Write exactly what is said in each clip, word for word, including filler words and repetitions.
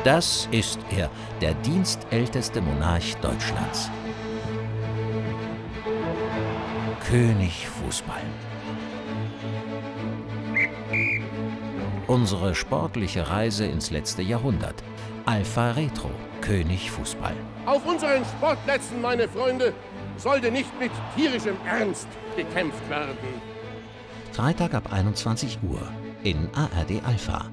Das ist er, der dienstälteste Monarch Deutschlands. König Fußball. Unsere sportliche Reise ins letzte Jahrhundert. Alpha Retro, König Fußball. Auf unseren Sportplätzen, meine Freunde, sollte nicht mit tierischem Ernst gekämpft werden. Freitag ab einundzwanzig Uhr in A R D Alpha.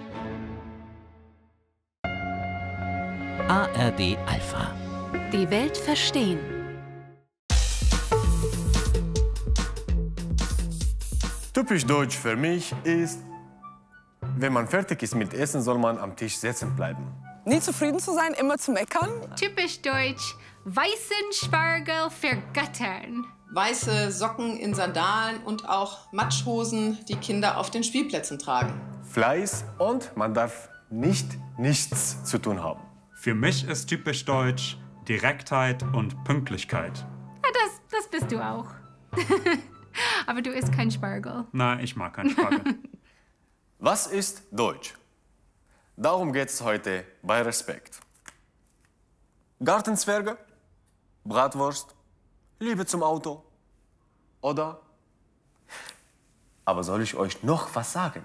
A R D Alpha. Die Welt verstehen. Typisch deutsch für mich ist, wenn man fertig ist mit Essen, soll man am Tisch sitzen bleiben. Nie zufrieden zu sein, immer zu meckern. Typisch deutsch, weißen Spargel vergöttern. Weiße Socken in Sandalen und auch Matschhosen, die Kinder auf den Spielplätzen tragen. Fleiß und man darf nicht nichts zu tun haben. Für mich ist typisch deutsch Direktheit und Pünktlichkeit. Ja, das, das bist du auch. Aber du isst kein Spargel. Nein, ich mag keinen Spargel. Was ist Deutsch? Darum geht es heute bei Respekt. Gartenzwerge, Bratwurst, Liebe zum Auto oder... Aber soll ich euch noch was sagen?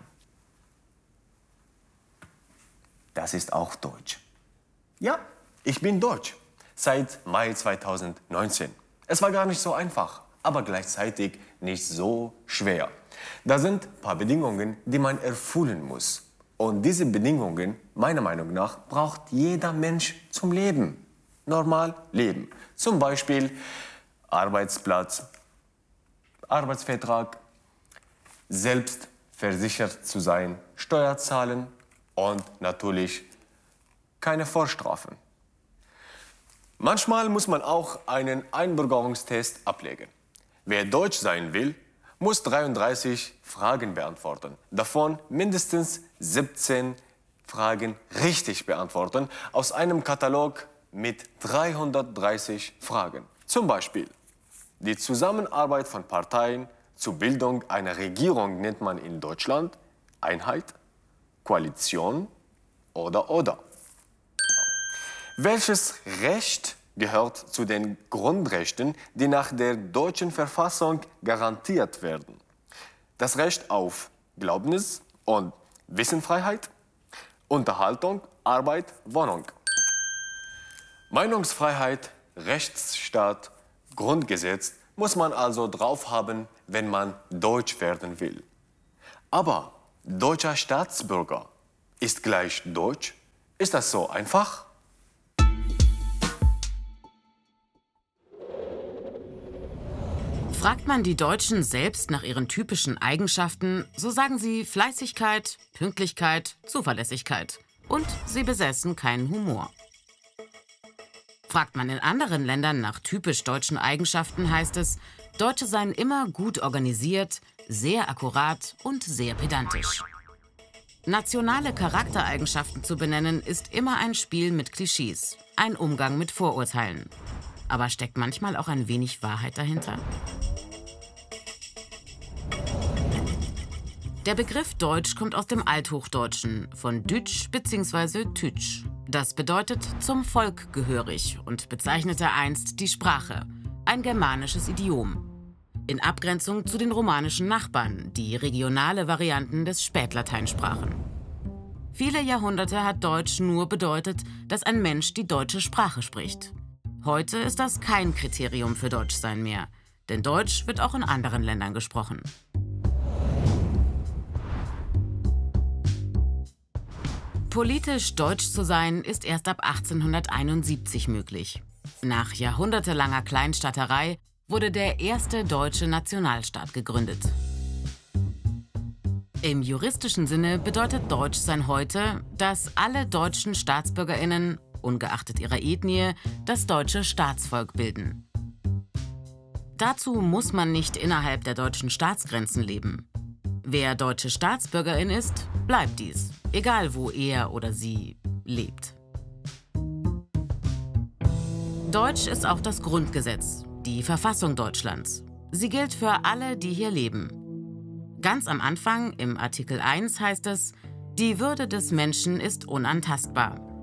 Das ist auch Deutsch. Ja, ich bin Deutsch. Seit Mai zweitausendneunzehn. Es war gar nicht so einfach, aber gleichzeitig nicht so schwer. Da sind ein paar Bedingungen, die man erfüllen muss. Und diese Bedingungen, meiner Meinung nach, braucht jeder Mensch zum Leben. Normal leben. Zum Beispiel Arbeitsplatz, Arbeitsvertrag, selbst versichert zu sein, Steuer zahlen und natürlich keine Vorstrafen. Manchmal muss man auch einen Einbürgerungstest ablegen. Wer Deutsch sein will, muss dreiunddreißig Fragen beantworten. Davon mindestens siebzehn Fragen richtig beantworten aus einem Katalog mit dreihundertdreißig Fragen. Zum Beispiel: Die Zusammenarbeit von Parteien zur Bildung einer Regierung nennt man in Deutschland Einheit, Koalition oder oder. Welches Recht gehört zu den Grundrechten, die nach der deutschen Verfassung garantiert werden? Das Recht auf Glaubens- und Wissenfreiheit, Unterhaltung, Arbeit, Wohnung. Meinungsfreiheit, Rechtsstaat, Grundgesetz muss man also drauf haben, wenn man Deutsch werden will. Aber deutscher Staatsbürger ist gleich Deutsch? Ist das so einfach? Fragt man die Deutschen selbst nach ihren typischen Eigenschaften, so sagen sie Fleißigkeit, Pünktlichkeit, Zuverlässigkeit. Und sie besessen keinen Humor. Fragt man in anderen Ländern nach typisch deutschen Eigenschaften, heißt es, Deutsche seien immer gut organisiert, sehr akkurat und sehr pedantisch. Nationale Charaktereigenschaften zu benennen, ist immer ein Spiel mit Klischees, ein Umgang mit Vorurteilen. Aber steckt manchmal auch ein wenig Wahrheit dahinter? Der Begriff Deutsch kommt aus dem Althochdeutschen, von Dütsch bzw. Tütsch. Das bedeutet zum Volk gehörig und bezeichnete einst die Sprache, ein germanisches Idiom. In Abgrenzung zu den romanischen Nachbarn, die regionale Varianten des Spätlatein sprachen. Viele Jahrhunderte hat Deutsch nur bedeutet, dass ein Mensch die deutsche Sprache spricht. Heute ist das kein Kriterium für Deutschsein mehr, denn Deutsch wird auch in anderen Ländern gesprochen. Politisch deutsch zu sein, ist erst ab achtzehnhunderteinundsiebzig möglich. Nach jahrhundertelanger Kleinstaaterei wurde der erste deutsche Nationalstaat gegründet. Im juristischen Sinne bedeutet Deutschsein heute, dass alle deutschen StaatsbürgerInnen, ungeachtet ihrer Ethnie, das deutsche Staatsvolk bilden. Dazu muss man nicht innerhalb der deutschen Staatsgrenzen leben. Wer deutsche Staatsbürgerin ist, bleibt dies, egal wo er oder sie lebt. Deutsch ist auch das Grundgesetz, die Verfassung Deutschlands. Sie gilt für alle, die hier leben. Ganz am Anfang, im Artikel eins, heißt es, die Würde des Menschen ist unantastbar.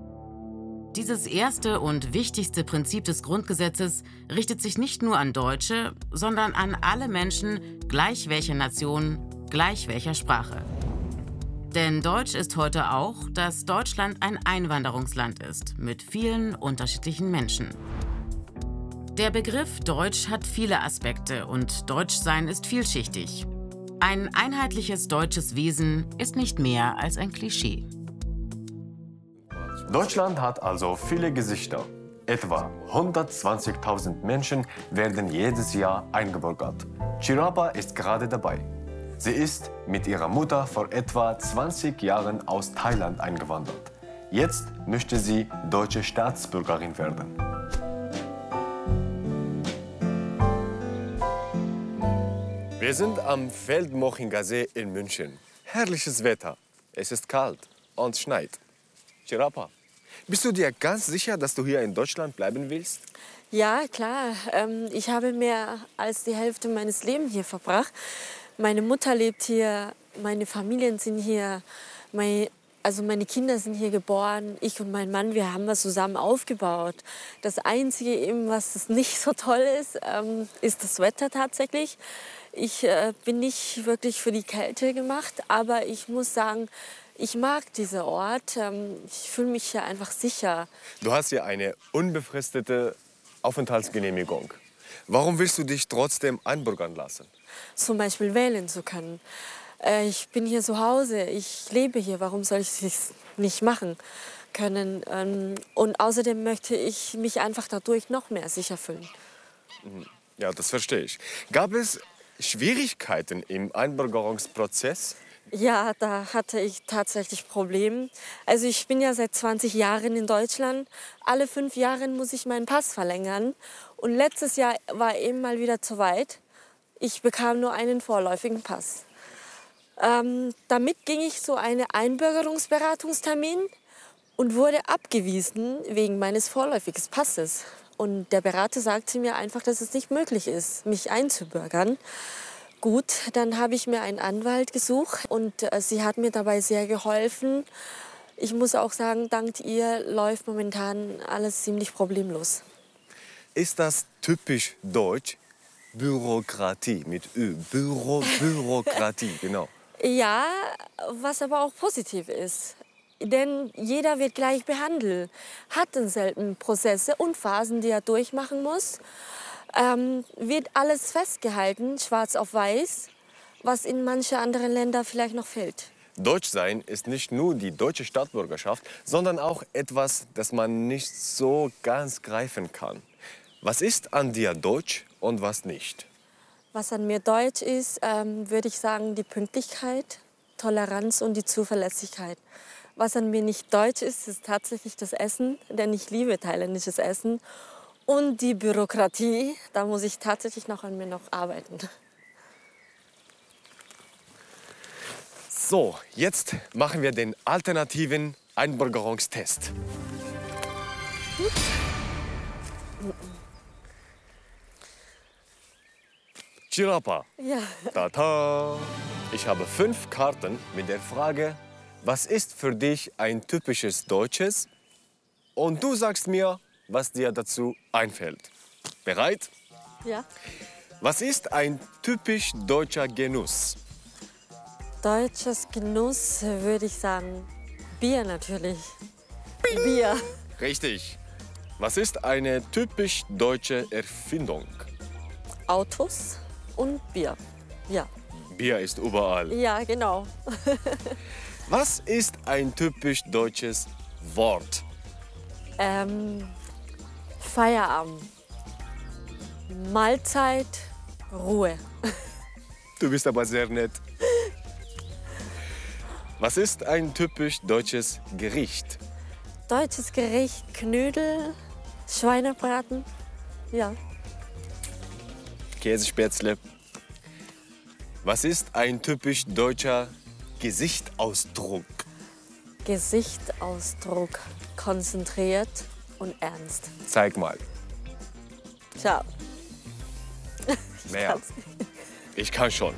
Dieses erste und wichtigste Prinzip des Grundgesetzes richtet sich nicht nur an Deutsche, sondern an alle Menschen, gleich welcher Nation, gleich welcher Sprache. Denn Deutsch ist heute auch, dass Deutschland ein Einwanderungsland ist, mit vielen unterschiedlichen Menschen. Der Begriff Deutsch hat viele Aspekte und Deutschsein ist vielschichtig. Ein einheitliches deutsches Wesen ist nicht mehr als ein Klischee. Deutschland hat also viele Gesichter. Etwa hundertzwanzigtausend Menschen werden jedes Jahr eingebürgert. Chirapa ist gerade dabei. Sie ist mit ihrer Mutter vor etwa zwanzig Jahren aus Thailand eingewandert. Jetzt möchte sie deutsche Staatsbürgerin werden. Wir sind am Feldmochinger See in München. Herrliches Wetter. Es ist kalt und schneit. Chirapa, bist du dir ganz sicher, dass du hier in Deutschland bleiben willst? Ja, klar. Ähm, ich habe mehr als die Hälfte meines Lebens hier verbracht. Meine Mutter lebt hier, meine Familien sind hier, mein, also meine Kinder sind hier geboren. Ich und mein Mann, wir haben was zusammen aufgebaut. Das Einzige, eben, was das nicht so toll ist, ähm, ist das Wetter tatsächlich. Ich äh, bin nicht wirklich für die Kälte gemacht, aber ich muss sagen, ich mag diesen Ort. Ähm, ich fühle mich hier einfach sicher. Du hast hier eine unbefristete Aufenthaltsgenehmigung. Warum willst du dich trotzdem einbürgern lassen? Zum Beispiel wählen zu können. Äh, ich bin hier zu Hause, ich lebe hier. Warum soll ich es nicht machen können? Ähm, und außerdem möchte ich mich einfach dadurch noch mehr sicher fühlen. Ja, das verstehe ich. Gab es Schwierigkeiten im Einbürgerungsprozess? Ja, da hatte ich tatsächlich Probleme. Also ich bin ja seit zwanzig Jahren in Deutschland. Alle fünf Jahre muss ich meinen Pass verlängern. Und letztes Jahr war eben mal wieder zu weit. Ich bekam nur einen vorläufigen Pass. Ähm, damit ging ich zu einem Einbürgerungsberatungstermin und wurde abgewiesen wegen meines vorläufigen Passes. Und der Berater sagte mir einfach, dass es nicht möglich ist, mich einzubürgern. Gut, dann habe ich mir einen Anwalt gesucht und äh, sie hat mir dabei sehr geholfen. Ich muss auch sagen, dank ihr läuft momentan alles ziemlich problemlos. Ist das typisch deutsch? Bürokratie mit Ö. Büro, Bürokratie, genau. Ja, was aber auch positiv ist. Denn jeder wird gleich behandelt, hat denselben Prozesse und Phasen, die er durchmachen muss. Ähm, wird alles festgehalten, schwarz auf weiß, was in manche anderen Länder vielleicht noch fehlt. Deutschsein ist nicht nur die deutsche Staatsbürgerschaft, sondern auch etwas, das man nicht so ganz greifen kann. Was ist an dir deutsch und was nicht? Was an mir deutsch ist, ähm, würde ich sagen, die Pünktlichkeit, Toleranz und die Zuverlässigkeit. Was an mir nicht deutsch ist, ist tatsächlich das Essen, denn ich liebe thailändisches Essen. Und die Bürokratie, da muss ich tatsächlich noch an mir noch arbeiten. So, jetzt machen wir den alternativen Einbürgerungstest. Chirapa. Ja. Tata. Ich habe fünf Karten mit der Frage, was ist für dich ein typisches Deutsches? Und du sagst mir, was dir dazu einfällt. Bereit? Ja. Was ist ein typisch deutscher Genuss? Deutsches Genuss würde ich sagen, Bier natürlich. Bier. Richtig. Was ist eine typisch deutsche Erfindung? Autos und Bier. Ja. Bier ist überall. Ja, genau. Was ist ein typisch deutsches Wort? Ähm, Feierabend. Mahlzeit, Ruhe. Du bist aber sehr nett. Was ist ein typisch deutsches Gericht? Deutsches Gericht, Knödel, Schweinebraten. Ja. Käsespätzle. Was ist ein typisch deutscher Gesichtsausdruck? Gesichtsausdruck, konzentriert und ernst. Zeig mal. Schau. Mehr. Ich kann schon.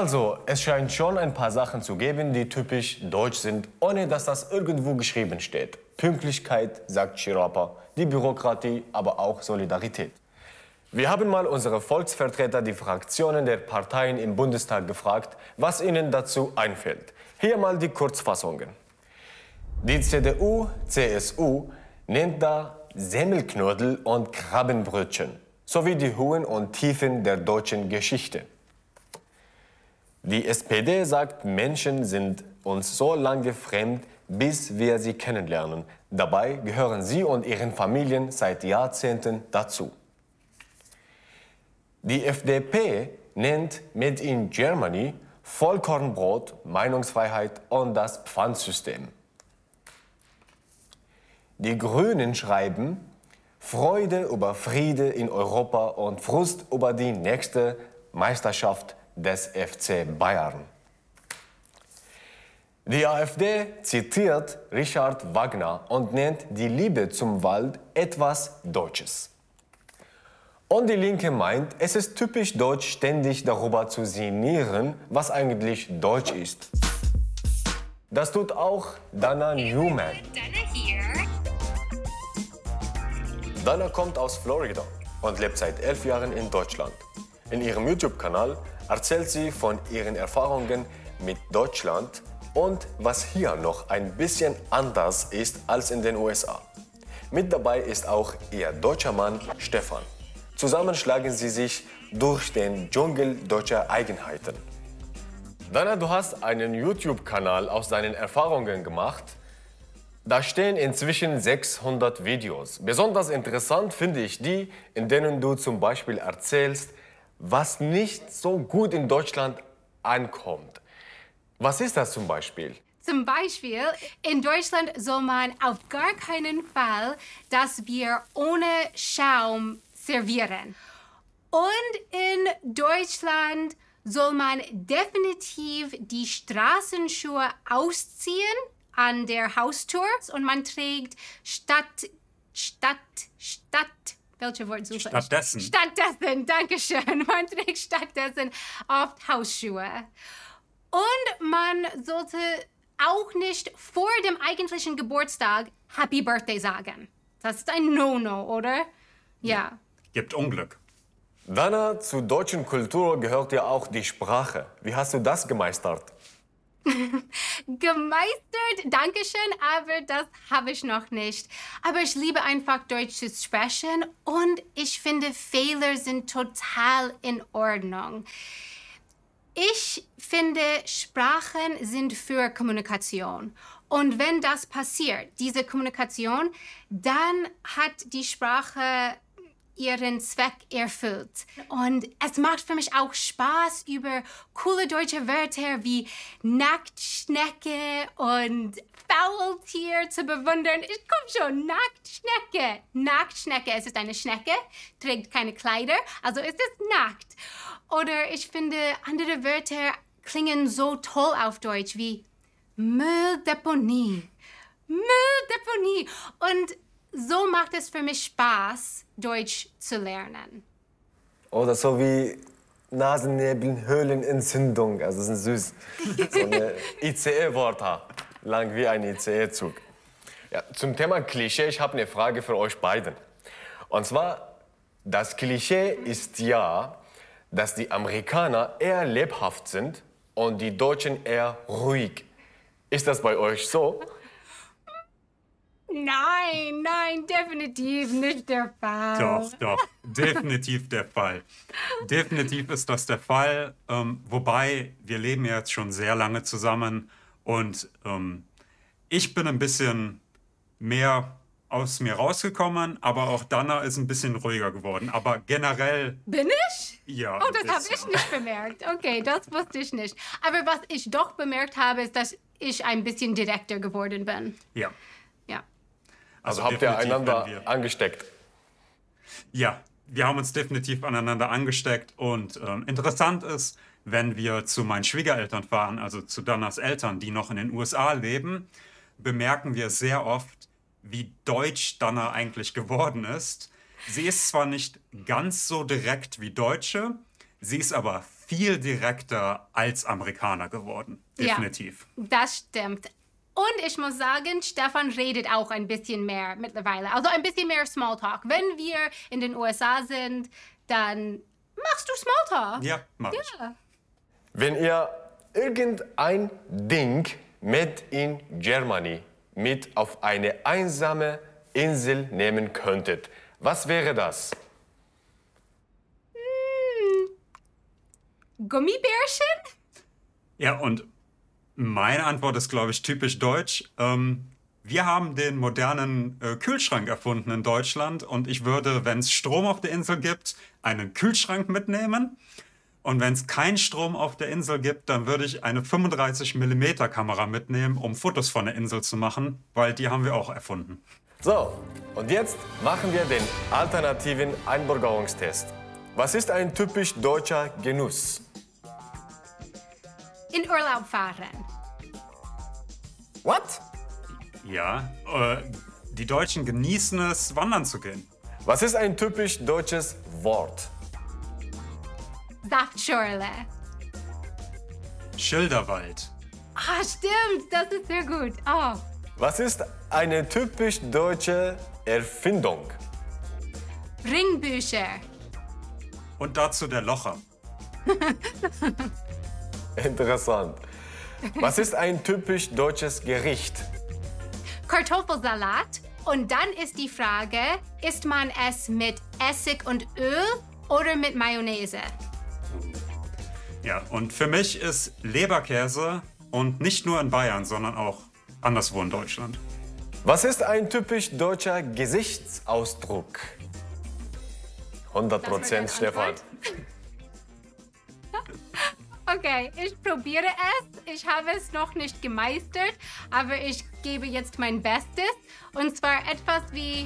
Also, es scheint schon ein paar Sachen zu geben, die typisch deutsch sind, ohne dass das irgendwo geschrieben steht. Pünktlichkeit, sagt Chirapa, die Bürokratie, aber auch Solidarität. Wir haben mal unsere Volksvertreter, die Fraktionen der Parteien im Bundestag gefragt, was ihnen dazu einfällt. Hier mal die Kurzfassungen. Die C D U, C S U nennt da Semmelknödel und Krabbenbrötchen sowie die Höhen und Tiefen der deutschen Geschichte. Die S P D sagt, Menschen sind uns so lange fremd, bis wir sie kennenlernen. Dabei gehören sie und ihren Familien seit Jahrzehnten dazu. Die F D P nennt Made in Germany Vollkornbrot, Meinungsfreiheit und das Pfandsystem. Die Grünen schreiben Freude über Friede in Europa und Frust über die nächste Meisterschaft des F C Bayern. Die AfD zitiert Richard Wagner und nennt die Liebe zum Wald etwas Deutsches. Und die Linke meint, es ist typisch deutsch, ständig darüber zu sinnieren, was eigentlich deutsch ist. Das tut auch Dana Newman. Dana kommt aus Florida und lebt seit elf Jahren in Deutschland. In ihrem YouTube-Kanal erzählt sie von ihren Erfahrungen mit Deutschland und was hier noch ein bisschen anders ist als in den U S A. Mit dabei ist auch ihr deutscher Mann Stefan. Zusammen schlagen sie sich durch den Dschungel deutscher Eigenheiten. Dana, du hast einen YouTube-Kanal aus deinen Erfahrungen gemacht. Da stehen inzwischen sechshundert Videos. Besonders interessant finde ich die, in denen du zum Beispiel erzählst, was nicht so gut in Deutschland ankommt. Was ist das zum Beispiel? Zum Beispiel, in Deutschland soll man auf gar keinen Fall das Bier ohne Schaum servieren. Und in Deutschland soll man definitiv die Straßenschuhe ausziehen an der Haustür und man trägt statt, statt, statt, welche Wort suche ich? Stattdessen. Stattdessen, danke schön. Man trägt stattdessen oft Hausschuhe. Und man sollte auch nicht vor dem eigentlichen Geburtstag Happy Birthday sagen. Das ist ein No-No, oder? Ja. Gibt Unglück. Dana, zur deutschen Kultur gehört ja auch die Sprache. Wie hast du das gemeistert? Gemeistert, danke schön, aber das habe ich noch nicht. Aber ich liebe einfach Deutsch zu sprechen und ich finde, Fehler sind total in Ordnung. Ich finde, Sprachen sind für Kommunikation. Und wenn das passiert, diese Kommunikation, dann hat die Sprache ihren Zweck erfüllt. Und es macht für mich auch Spaß, über coole deutsche Wörter wie Nacktschnecke und Faultier zu bewundern. Ich komm schon, Nacktschnecke. Nacktschnecke, es ist eine Schnecke, trägt keine Kleider, also ist es nackt. Oder ich finde, andere Wörter klingen so toll auf Deutsch wie Mülldeponie. Mülldeponie. Und so macht es für mich Spaß, Deutsch zu lernen. Oder so wie Nasennebenhöhlenentzündung. Also das ist süß. So eine I C E-Wörter. Lang wie ein I C E-Zug. Ja, zum Thema Klischee, ich habe eine Frage für euch beiden. Und zwar, das Klischee ist ja, dass die Amerikaner eher lebhaft sind und die Deutschen eher ruhig. Ist das bei euch so? Nein, nein, definitiv nicht der Fall. Doch, doch, definitiv der Fall. Definitiv ist das der Fall. Ähm, wobei, wir leben ja jetzt schon sehr lange zusammen und ähm, ich bin ein bisschen mehr aus mir rausgekommen, aber auch Dana ist ein bisschen ruhiger geworden. Aber generell... Bin ich? Ja. Oh, das habe ich nicht bemerkt. Okay, das wusste ich nicht. Aber was ich doch bemerkt habe, ist, dass ich ein bisschen direkter geworden bin. Ja. Ja. Also, also habt ihr einander angesteckt? Ja, wir haben uns definitiv aneinander angesteckt. Und ähm, interessant ist, wenn wir zu meinen Schwiegereltern fahren, also zu Danas Eltern, die noch in den U S A leben, bemerken wir sehr oft, wie deutsch Dana eigentlich geworden ist. Sie ist zwar nicht ganz so direkt wie Deutsche, sie ist aber viel direkter als Amerikaner geworden. Definitiv. Ja, das stimmt. Und ich muss sagen, Stefan redet auch ein bisschen mehr mittlerweile. Also ein bisschen mehr Smalltalk. Wenn wir in den U S A sind, dann machst du Smalltalk. Ja, mach ich. Ja. Wenn ihr irgendein Ding made in Germany mit auf eine einsame Insel nehmen könntet, was wäre das? Hm. Gummibärchen? Ja, und meine Antwort ist, glaube ich, typisch deutsch. Ähm, wir haben den modernen äh, Kühlschrank erfunden in Deutschland und ich würde, wenn es Strom auf der Insel gibt, einen Kühlschrank mitnehmen. Und wenn es keinen Strom auf der Insel gibt, dann würde ich eine fünfunddreißig Millimeter Kamera mitnehmen, um Fotos von der Insel zu machen, weil die haben wir auch erfunden. So, und jetzt machen wir den alternativen Einbürgerungstest. Was ist ein typisch deutscher Genuss? In Urlaub fahren. What? Ja, äh, die Deutschen genießen es, wandern zu gehen. Was ist ein typisch deutsches Wort? Saftschorle. Schilderwald. Ah, stimmt, das ist sehr gut. Oh. Was ist eine typisch deutsche Erfindung? Ringbücher. Und dazu der Locher. Interessant. Was ist ein typisch deutsches Gericht? Kartoffelsalat. Und dann ist die Frage, isst man es mit Essig und Öl oder mit Mayonnaise? Ja, und für mich ist Leberkäse und nicht nur in Bayern, sondern auch anderswo in Deutschland. Was ist ein typisch deutscher Gesichtsausdruck? hundert Prozent Stefan. Okay, ich probiere es. Ich habe es noch nicht gemeistert, aber ich gebe jetzt mein Bestes. Und zwar etwas wie...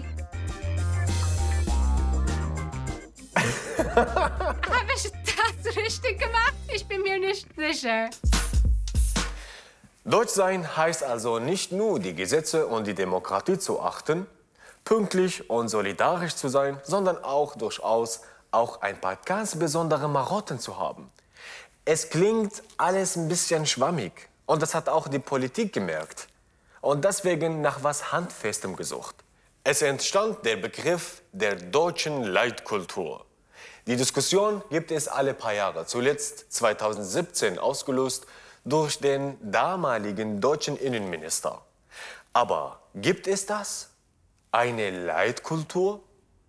Habe ich das richtig gemacht? Ich bin mir nicht sicher. Deutsch sein heißt also nicht nur die Gesetze und die Demokratie zu achten, pünktlich und solidarisch zu sein, sondern auch durchaus auch ein paar ganz besondere Marotten zu haben. Es klingt alles ein bisschen schwammig und das hat auch die Politik gemerkt und deswegen nach was Handfestem gesucht. Es entstand der Begriff der deutschen Leitkultur. Die Diskussion gibt es alle paar Jahre, zuletzt zweitausendsiebzehn ausgelöst durch den damaligen deutschen Innenminister. Aber gibt es das? Eine Leitkultur?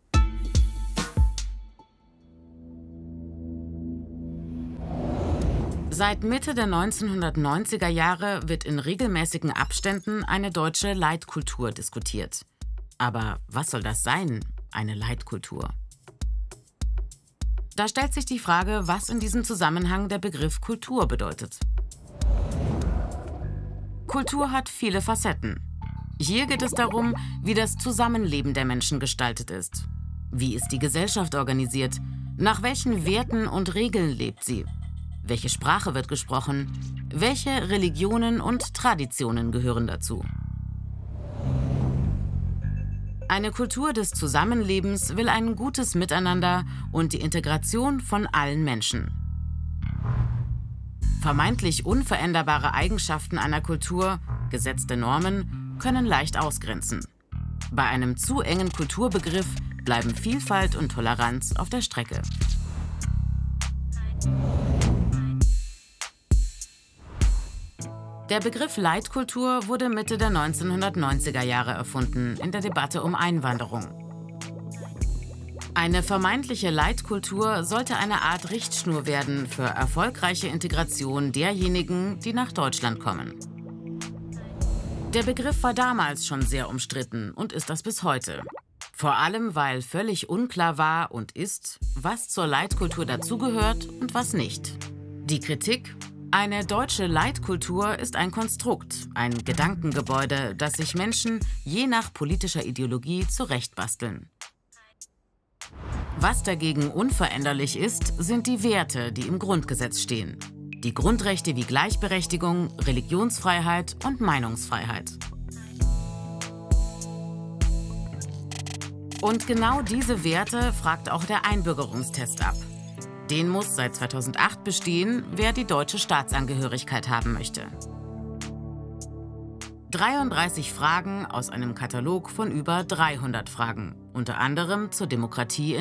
Seit Mitte der neunzehnhundertneunziger Jahre wird in regelmäßigen Abständen eine deutsche Leitkultur diskutiert. Aber was soll das sein, eine Leitkultur? Da stellt sich die Frage, was in diesem Zusammenhang der Begriff Kultur bedeutet. Kultur hat viele Facetten. Hier geht es darum, wie das Zusammenleben der Menschen gestaltet ist. Wie ist die Gesellschaft organisiert? Nach welchen Werten und Regeln lebt sie? Welche Sprache wird gesprochen? Welche Religionen und Traditionen gehören dazu? Eine Kultur des Zusammenlebens will ein gutes Miteinander und die Integration von allen Menschen. Vermeintlich unveränderbare Eigenschaften einer Kultur, gesetzte Normen, können leicht ausgrenzen. Bei einem zu engen Kulturbegriff bleiben Vielfalt und Toleranz auf der Strecke. Der Begriff Leitkultur wurde Mitte der neunzehnhundertneunziger Jahre erfunden, in der Debatte um Einwanderung. Eine vermeintliche Leitkultur sollte eine Art Richtschnur werden für erfolgreiche Integration derjenigen, die nach Deutschland kommen. Der Begriff war damals schon sehr umstritten und ist das bis heute. Vor allem, weil völlig unklar war und ist, was zur Leitkultur dazugehört und was nicht. Die Kritik: Eine deutsche Leitkultur ist ein Konstrukt, ein Gedankengebäude, das sich Menschen je nach politischer Ideologie zurechtbasteln. Was dagegen unveränderlich ist, sind die Werte, die im Grundgesetz stehen. Die Grundrechte wie Gleichberechtigung, Religionsfreiheit und Meinungsfreiheit. Und genau diese Werte fragt auch der Einbürgerungstest ab. Den muss seit zweitausendacht bestehen, wer die deutsche Staatsangehörigkeit haben möchte. dreiunddreißig Fragen aus einem Katalog von über dreihundert Fragen, unter anderem zur Demokratie in